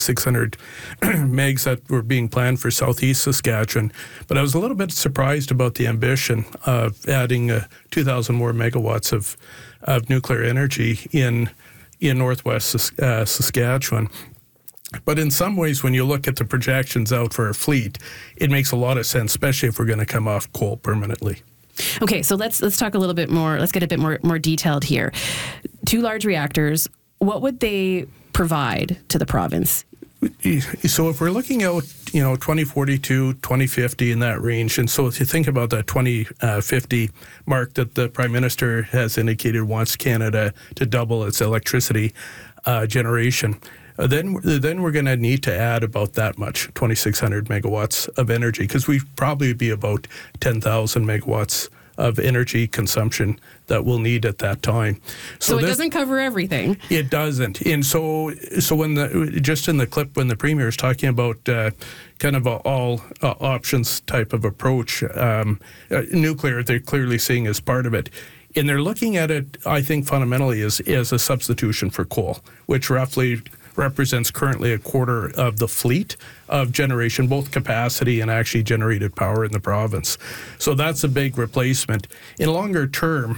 600 megs that were being planned for southeast Saskatchewan. But I was a little bit surprised about the ambition of adding 2,000 more megawatts of nuclear energy in northwest Saskatchewan. But in some ways, when you look at the projections out for our fleet, it makes a lot of sense, especially if we're going to come off coal permanently. Okay, so let's talk a little bit more. Let's get a bit more detailed here. 2 large reactors. What would they provide to the province? So if we're looking out, 2042, 2050 in that range, and so if you think about that 2050 mark that the Prime Minister has indicated wants Canada to double its electricity generation, then we're going to need to add about that much, 2,600 megawatts of energy, because we'd probably be about 10,000 megawatts of energy consumption that we'll need at that time. So it doesn't cover everything. It doesn't. And so when just in the clip when the Premier is talking about kind of a all options type of approach, nuclear they're clearly seeing as part of it. And they're looking at it, I think, fundamentally as a substitution for coal, which roughly represents currently a quarter of the fleet of generation, both capacity and actually generated power in the province. So that's a big replacement. In longer term,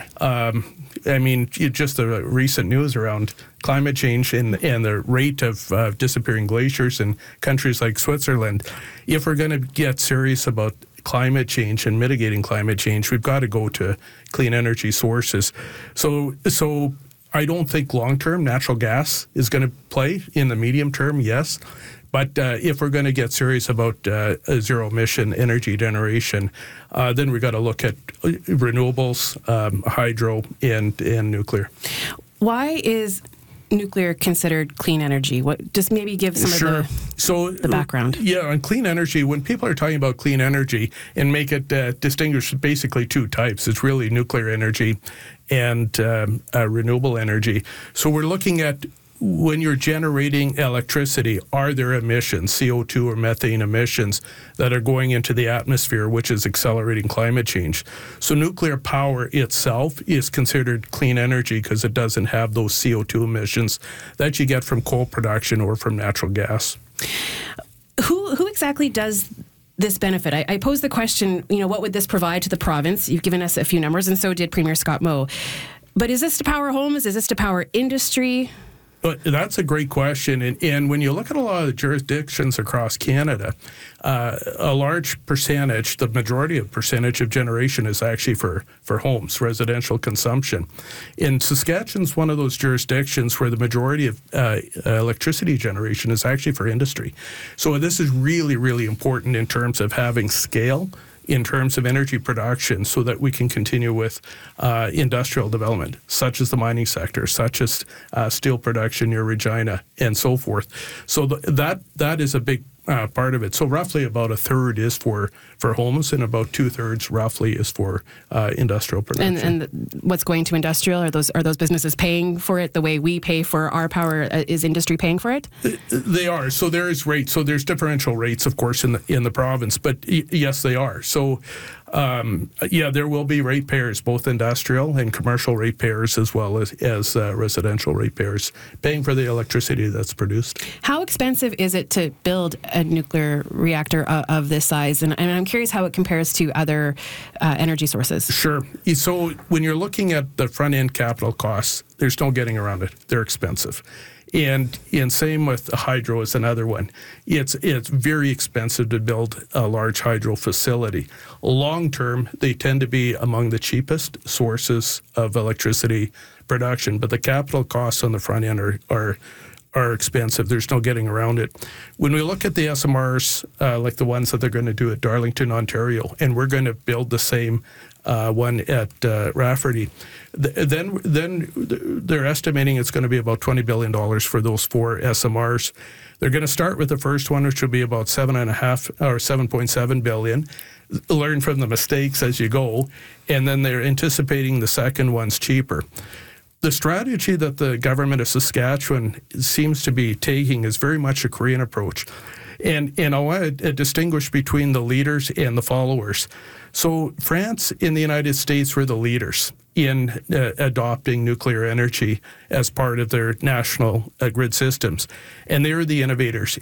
just the recent news around climate change and the rate of disappearing glaciers in countries like Switzerland, if we're going to get serious about climate change and mitigating climate change, we've got to go to clean energy sources. So I don't think long-term natural gas is going to play. In the medium term, yes. But if we're going to get serious about zero-emission energy generation, then we've got to look at renewables, hydro, and nuclear. Why is nuclear considered clean energy? Just maybe give some of the background. Yeah, on clean energy, when people are talking about clean energy and make it distinguish basically 2 types, it's really nuclear energy and renewable energy. So we're looking at when you're generating electricity, are there emissions, CO2 or methane emissions, that are going into the atmosphere, which is accelerating climate change? So nuclear power itself is considered clean energy because it doesn't have those CO2 emissions that you get from coal production or from natural gas. Who exactly does this benefit? I posed the question, what would this provide to the province? You've given us a few numbers, and so did Premier Scott Moe. But is this to power homes? Is this to power industry? That's a great question. And when you look at a lot of the jurisdictions across Canada, a large percentage, the majority of percentage of generation is actually for homes, residential consumption. In Saskatchewan's one of those jurisdictions where the majority of electricity generation is actually for industry. So this is really, really important in terms of having scale in terms of energy production so that we can continue with industrial development, such as the mining sector, such as steel production near Regina, and so forth. So that is a big part of it. So roughly about a third is for homes, and about 2/3 roughly is for industrial production. And what's going to industrial? Are those businesses paying for it the way we pay for our power? Is industry paying for it? They are. So there is rates. So there's differential rates, of course, in the province. But yes, they are. So there will be ratepayers, both industrial and commercial ratepayers, as well as residential ratepayers, paying for the electricity that's produced. How expensive is it to build a nuclear reactor of this size? And I'm curious how it compares to other energy sources. Sure. So when you're looking at the front-end capital costs, there's no getting around it. They're expensive. And same with hydro is another one. It's very expensive to build a large hydro facility. Long term, they tend to be among the cheapest sources of electricity production, but the capital costs on the front end are expensive. There's no getting around it. When we look at the SMRs, like the ones that they're going to do at Darlington, Ontario, and we're going to build the same one at Rafferty, then they're estimating it's going to be about $20 billion for those 4 SMRs. They're going to start with the first one, which will be about $7.7 billion. Learn from the mistakes as you go, and then they're anticipating the second one's cheaper. The strategy that the government of Saskatchewan seems to be taking is very much a Korean approach. And I want to distinguish between the leaders and the followers. So France and the United States were the leaders. in adopting nuclear energy as part of their national grid systems. And they're the innovators